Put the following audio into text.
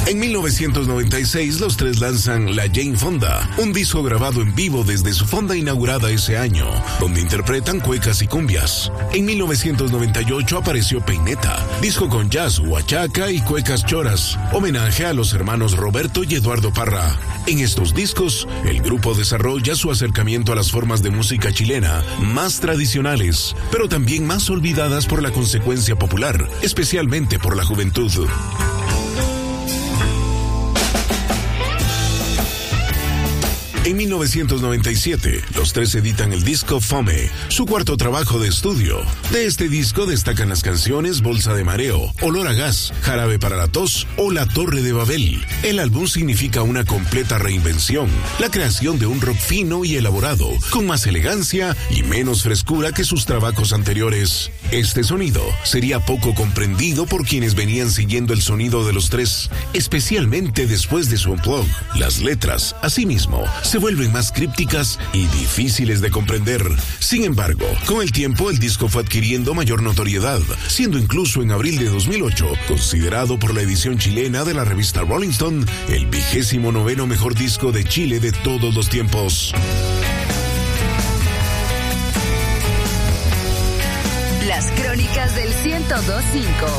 En 1996, los tres lanzan La Jane Fonda, un disco grabado en vivo desde su fonda inaugurada ese año, donde interpretan cuecas y cumbias. En 1998 apareció Peineta, disco con jazz, huachaca y cuecas choras, homenaje a los hermanos Roberto y Eduardo Parra. En estos discos, el grupo desarrolla su acercamiento a las formas de música chilena más tradicionales, pero también más olvidadas por la consecuencia popular, especialmente por la juventud. En 1997, los tres editan el disco Fome, su cuarto trabajo de estudio. De este disco destacan las canciones Bolsa de Mareo, Olor a Gas, Jarabe para la Tos o La Torre de Babel. El álbum significa una completa reinvención, la creación de un rock fino y elaborado, con más elegancia y menos frescura que sus trabajos anteriores. Este sonido sería poco comprendido por quienes venían siguiendo el sonido de los tres, especialmente después de su unplug. Las letras, asimismo, se vuelven más crípticas y difíciles de comprender. Sin embargo, con el tiempo el disco fue adquiriendo mayor notoriedad, siendo incluso en abril de 2008 considerado por la edición chilena de la revista Rolling Stone el 29º mejor disco de Chile de todos los tiempos. Las crónicas del 102.5.